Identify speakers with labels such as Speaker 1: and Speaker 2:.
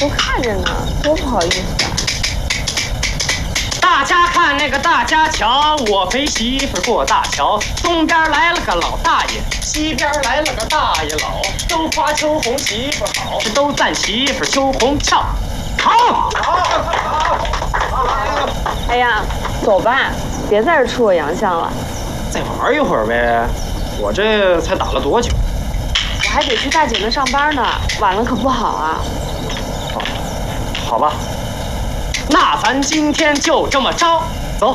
Speaker 1: 都看着呢，多不好意思啊！
Speaker 2: 大家看那个大家瞧，我陪媳妇过大桥，东边来了个老大爷，西边来了个大爷老，都夸秋红媳妇好，是都赞媳妇秋红俏。好，
Speaker 1: 哎呀，走吧，别在这出我洋相了。
Speaker 2: 再玩一会儿呗，我这才打了多久？
Speaker 1: 我还得去大姐那上班呢，晚了可不好啊。
Speaker 2: 好吧，那咱今天就这么着。